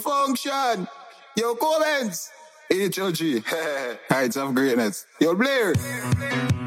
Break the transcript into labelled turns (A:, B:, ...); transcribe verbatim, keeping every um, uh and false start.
A: Function. Yo, Comments. H O G. Heights of Greatness. Yo, Blair.